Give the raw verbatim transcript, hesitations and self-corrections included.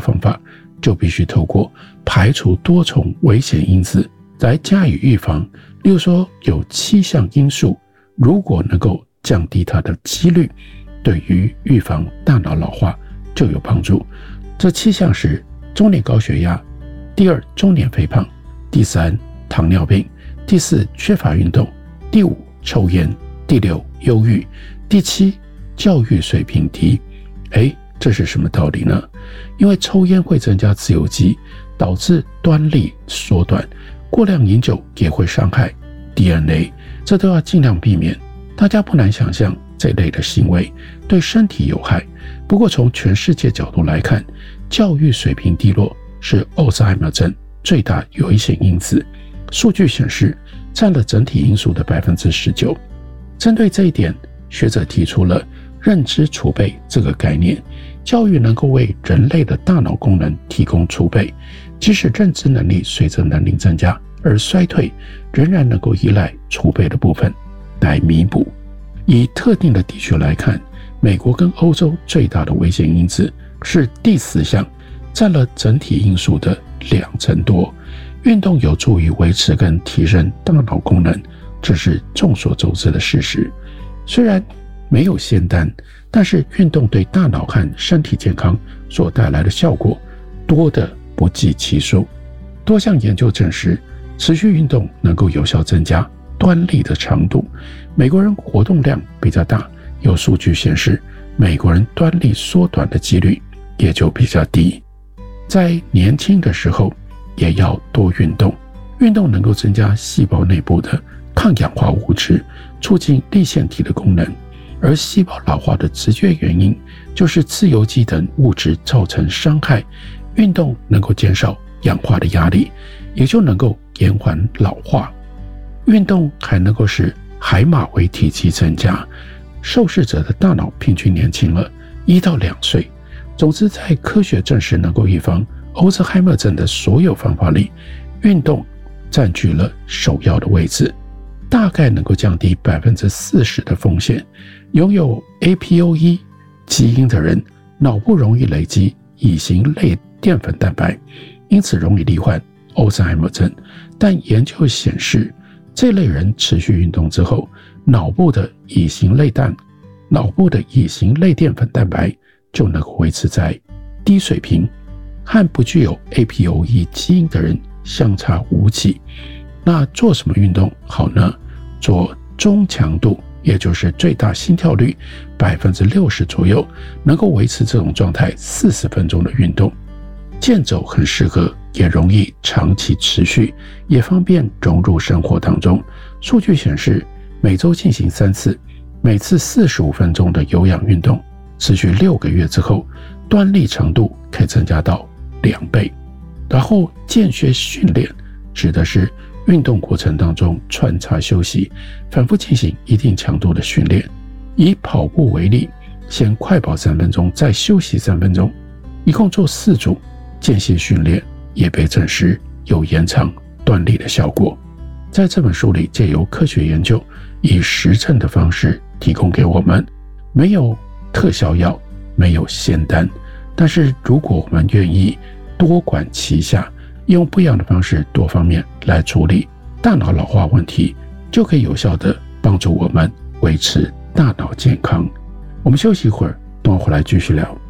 方法，就必须透过排除多重危险因子来加以预防。例如说，有七项因素，如果能够降低它的几率，对于预防大脑老化就有帮助。这七项是：中年高血压，第二，中年肥胖，第三，糖尿病，第四，缺乏运动，第五，抽烟，第六，忧郁，第七，教育水平低。诶，这是什么道理呢？因为抽烟会增加自由基，导致端粒缩短，过量饮酒也会伤害 D N A， 这都要尽量避免。大家不难想象这类的行为对身体有害。不过从全世界角度来看，教育水平低落是阿兹海默症最大危险因子，数据显示占了整体因素的 百分之十九。 针对这一点，学者提出了认知储备这个概念，教育能够为人类的大脑功能提供储备，即使认知能力随着年龄增加而衰退，仍然能够依赖储备的部分来弥补。以特定的地区来看，美国跟欧洲最大的危险因子是第四项，占了整体因素的两成多。运动有助于维持跟提升大脑功能，这是众所周知的事实。虽然没有仙丹，但是运动对大脑和身体健康所带来的效果多得不计其数。多项研究证实，持续运动能够有效增加端粒的长度。美国人活动量比较大，有数据显示美国人端粒缩短的几率也就比较低。在年轻的时候也要多运动，运动能够增加细胞内部的抗氧化物质，促进粒线体的功能。而细胞老化的直接原因就是自由基等物质造成伤害，运动能够减少氧化的压力，也就能够延缓老化。运动还能够使海马回体积增加，受试者的大脑平均年轻了一到两岁。总之，在科学证实能够预防阿兹海默症的所有方法里，运动占据了首要的位置，大概能够降低 百分之四十 的风险。拥有 A P O E 基因的人，脑部容易累积乙型类淀粉蛋白，因此容易罹患阿兹海默症。但研究显示，这类人持续运动之后，脑部的乙型类蛋脑部的乙型类淀粉蛋白就能够维持在低水平，和不具有 A P O E 基因的人相差无几。那做什么运动好呢？做中强度，也就是最大心跳率 百分之六十 左右，能够维持这种状态四十分钟的运动。健走很适合，也容易长期持续，也方便融入生活当中。数据显示，每周进行三次，每次四十五分钟的有氧运动，持续六个月之后，端粒长度可以增加到两倍。然后间歇训练指的是运动过程当中穿插休息，反复进行一定强度的训练。以跑步为例，先快跑三分钟，再休息三分钟，一共做四组间歇训练，也被证实有延长端粒的效果。在这本书里，借由科学研究，以实证的方式提供给我们，没有特效药，没有仙丹，但是如果我们愿意多管齐下，用不一样的方式多方面来处理大脑老化问题，就可以有效地帮助我们维持大脑健康。我们休息一会儿，等我回来继续聊。